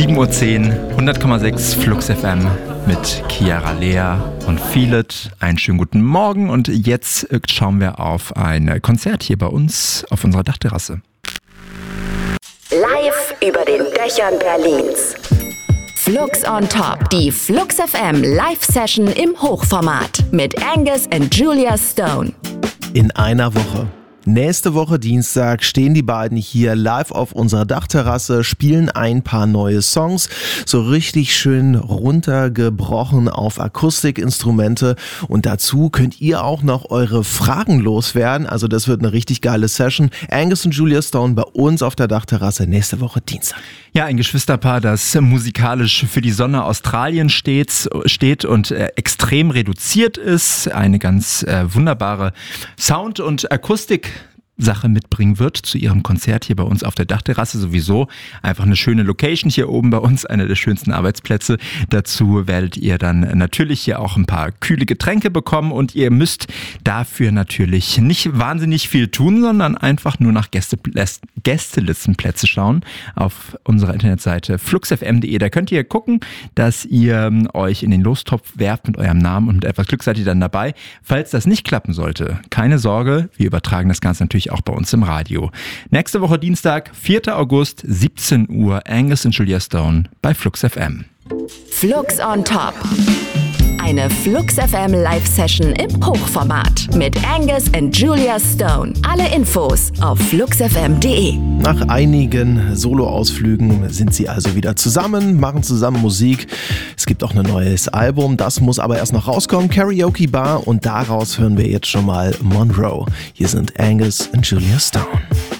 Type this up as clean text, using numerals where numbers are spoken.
7:10 Uhr, 100,6 Flux FM mit Chiara Lea und Feel It. Einen schönen guten Morgen und jetzt schauen wir auf ein Konzert hier bei uns auf unserer Dachterrasse. Live über den Dächern Berlins. Flux on Top, die Flux FM Live-Session im Hochformat mit Angus und Julia Stone. In einer Woche. Nächste Woche Dienstag stehen die beiden hier live auf unserer Dachterrasse, spielen ein paar neue Songs, so richtig schön runtergebrochen auf Akustikinstrumente und dazu könnt ihr auch noch eure Fragen loswerden, also das wird eine richtig geile Session. Angus und Julia Stone bei uns auf der Dachterrasse nächste Woche Dienstag. Ja, ein Geschwisterpaar, das musikalisch für die Sonne Australien steht und extrem reduziert ist, eine ganz wunderbare Sound- und Akustik Sache mitbringen wird zu ihrem Konzert hier bei uns auf der Dachterrasse. Sowieso einfach eine schöne Location hier oben bei uns, einer der schönsten Arbeitsplätze. Dazu werdet ihr dann natürlich hier auch ein paar kühle Getränke bekommen und ihr müsst dafür natürlich nicht wahnsinnig viel tun, sondern einfach nur nach Gästelistenplätze schauen auf unserer Internetseite fluxfm.de. Da könnt ihr gucken, dass ihr euch in den Lostopf werft mit eurem Namen und mit etwas Glück seid ihr dann dabei. Falls das nicht klappen sollte, keine Sorge, wir übertragen das Ganze natürlich auch bei uns im Radio. Nächste Woche Dienstag, 4. August, 17 Uhr, Angus und Julia Stone bei Flux FM. Flux on Top. Eine Flux FM Live-Session im Hochformat mit Angus und Julia Stone. Alle Infos auf fluxfm.de. Nach einigen Soloausflügen sind sie also wieder zusammen, machen zusammen Musik. Es gibt auch ein neues Album, das muss aber erst noch rauskommen. Karaoke Bar und daraus hören wir jetzt schon mal Monroe. Hier sind Angus und Julia Stone.